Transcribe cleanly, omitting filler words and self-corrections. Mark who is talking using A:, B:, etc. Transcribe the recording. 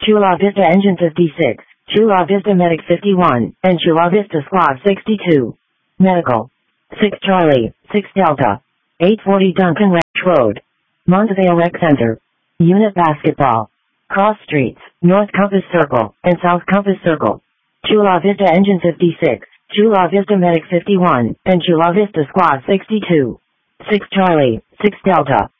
A: Chula Vista Engine 56, Chula Vista Medic 51, and Chula Vista Squad 62. Medical. 6 Charlie, 6 Delta. 840 Duncan Ranch Road. Montvale Rec Center. Unit Basketball. Cross Streets, North Compass Circle, and South Compass Circle. Chula Vista Engine 56, Chula Vista Medic 51, and Chula Vista Squad 62. 6 Charlie, 6 Delta.